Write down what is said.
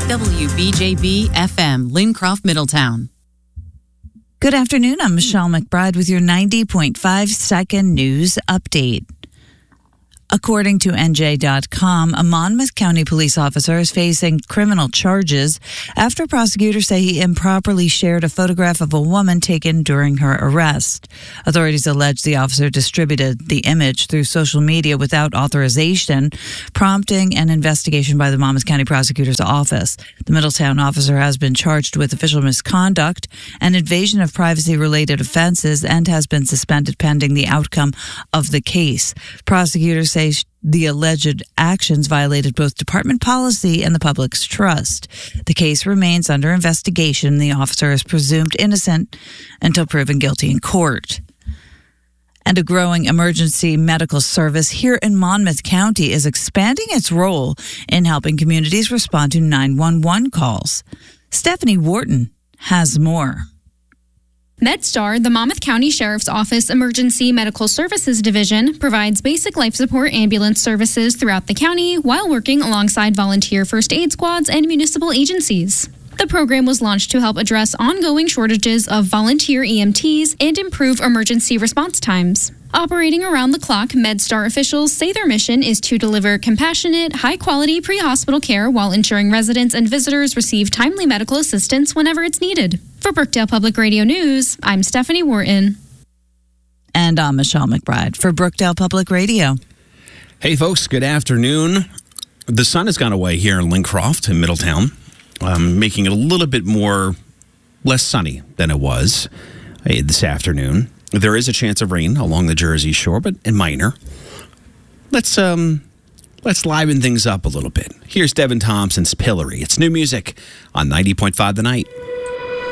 WBJB FM, Lincroft, Middletown. Good afternoon. I'm Michelle McBride with your 90.5 second news update. According to NJ.com, a Monmouth County police officer is facing criminal charges after prosecutors say he improperly shared a photograph of a woman taken during her arrest. Authorities allege the officer distributed the image through social media without authorization, prompting an investigation by the Monmouth County Prosecutor's Office. The Middletown officer has been charged with official misconduct and invasion of privacy-related offenses and has been suspended pending the outcome of the case. Prosecutors say the alleged actions violated both department policy and the public's trust. The case remains under investigation. The officer is presumed innocent until proven guilty in court. And a growing emergency medical service here in Monmouth County is expanding its role in helping communities respond to 911 calls. Stephanie Wharton has more. MedStar, the Monmouth County Sheriff's Office Emergency Medical Services Division, provides basic life support ambulance services throughout the county while working alongside volunteer first aid squads and municipal agencies. The program was launched to help address ongoing shortages of volunteer EMTs and improve emergency response times. Operating around the clock, MedStar officials say their mission is to deliver compassionate, high-quality pre-hospital care while ensuring residents and visitors receive timely medical assistance whenever it's needed. For Brookdale Public Radio News, I'm Stephanie Wharton. And I'm Michelle McBride for Brookdale Public Radio. Hey, folks, good afternoon. The sun has gone away here in Lincroft in Middletown, making it a little bit less sunny than it was this afternoon. There is a chance of rain along the Jersey Shore, but minor. Let's liven things up a little bit. Here's Devin Thompson's Pillory. It's new music on 90.5 The Night.